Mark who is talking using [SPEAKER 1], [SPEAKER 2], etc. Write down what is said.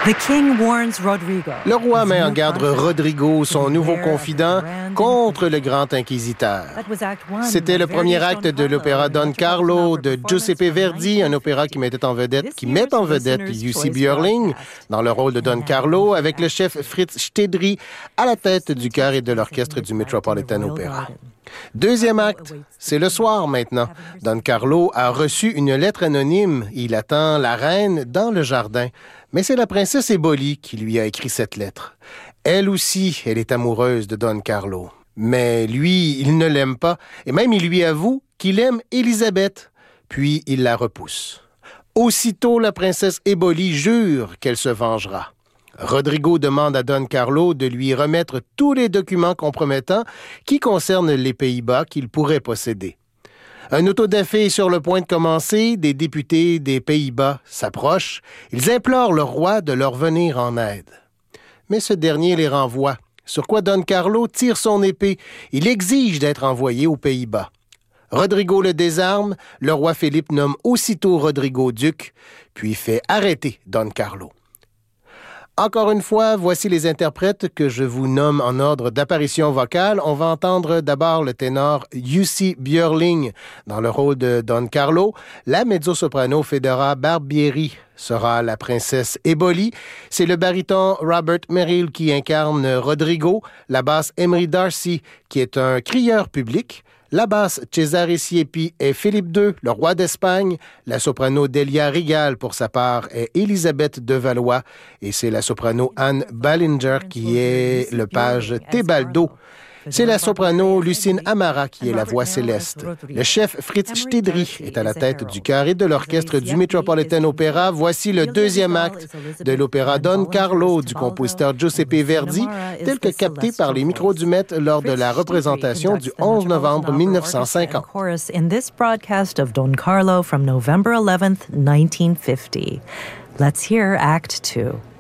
[SPEAKER 1] Le roi met en garde Rodrigo, son nouveau confident, contre le grand inquisiteur. C'était le premier acte de l'opéra Don Carlo de Giuseppe Verdi, un opéra qui met en vedette Jussi Björling dans le rôle de Don Carlo, avec le chef Fritz Stedry à la tête du chœur et de l'orchestre du Metropolitan Opera. Deuxième acte, c'est le soir maintenant. Don Carlo a reçu une lettre anonyme. Il attend la reine dans le jardin. Mais c'est la princesse Éboli qui lui a écrit cette lettre. Elle aussi, elle est amoureuse de Don Carlo. Mais lui, il ne l'aime pas. Et même il lui avoue qu'il aime Élisabeth. Puis il la repousse. Aussitôt, la princesse Éboli jure qu'elle se vengera. Rodrigo demande à Don Carlo de lui remettre tous les documents compromettants qui concernent les Pays-Bas qu'il pourrait posséder. Un autodafé est sur le point de commencer, des députés des Pays-Bas s'approchent. Ils implorent le roi de leur venir en aide. Mais ce dernier les renvoie, sur quoi Don Carlo tire son épée. Il exige d'être envoyé aux Pays-Bas. Rodrigo le désarme, le roi Philippe nomme aussitôt Rodrigo duc, puis fait arrêter Don Carlo. Encore une fois, voici les interprètes que je vous nomme en ordre d'apparition vocale. On va entendre d'abord le ténor Jussi Björling dans le rôle de Don Carlo. La mezzo-soprano Federa Barbieri sera la princesse Éboli. C'est le baryton Robert Merrill qui incarne Rodrigo. La basse Emery Darcy qui est un crieur public. La basse Cesare Siepi est Philippe II, le roi d'Espagne. La soprano Delia Rigal, pour sa part, est Élisabeth de Valois. Et c'est la soprano Anne Ballinger qui est le page Tebaldo. C'est la soprano Lucine Amara qui est la voix céleste. Le chef Fritz Stedry est à la tête du chœur et de l'orchestre du Metropolitan Opera. Voici le deuxième acte de l'opéra Don Carlo du compositeur Giuseppe Verdi, tel que capté par les micros du Met lors de la représentation du 11 novembre 1950.
[SPEAKER 2] In this broadcast of Don Carlo from November 11th, 1950. Let's hear Act 2.